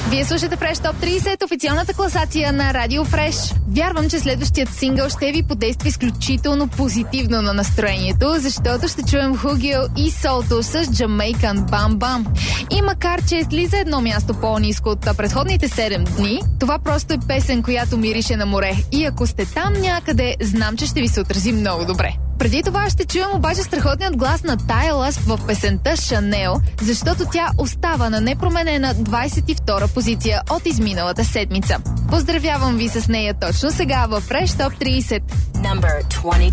Вие слушате Fresh Top 30, официалната класация на Радио Fresh. Вярвам, че следващият сингъл ще ви подейства изключително позитивно на настроението, защото ще чуем Хугио и Солто с Jamaican Bam Bam. И макар, че слиза едно място по-ниско от предходните 7 дни, това просто е песен, която мирише на море. И ако сте там някъде, знам, че ще ви се отрази много добре. Преди това ще чуем обаче страхотният глас на Тая Лъс в песента Шанел, защото тя остава на непроменена 22-а позиция от изминалата седмица. Поздравявам ви с нея точно сега в Fresh Top 30. Number 22.